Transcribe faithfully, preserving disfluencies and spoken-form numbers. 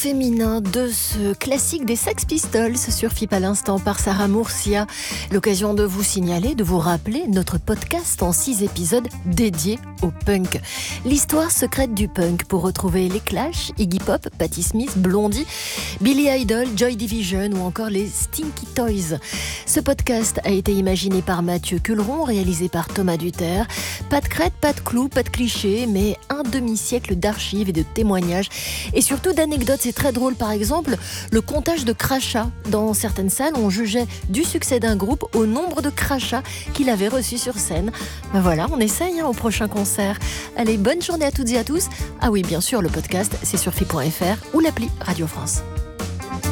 féminin de ce classique des Sex Pistols sur F I P à l'instant par Sarah Murcia. L'occasion de vous signaler, de vous rappeler notre podcast en six épisodes dédiés au punk. L'histoire secrète du punk pour retrouver les Clash, Iggy Pop, Patti Smith, Blondie, Billy Idol, Joy Division ou encore les Stinky Toys. Ce podcast a été imaginé par Mathieu Culeron, réalisé par Thomas Duterre. Pas de crête, pas de clous, pas de clichés, mais un demi-siècle d'archives et de témoignages et surtout d'anecdotes. C'est très drôle, par exemple, le comptage de crachats. Dans certaines salles, on jugeait du succès d'un groupe au nombre de crachats qu'il avait reçus sur scène. Ben voilà, on essaye hein, au prochain concert. Allez, bonne journée à toutes et à tous. Ah oui, bien sûr, le podcast, c'est sur F I point F R ou l'appli Radio France.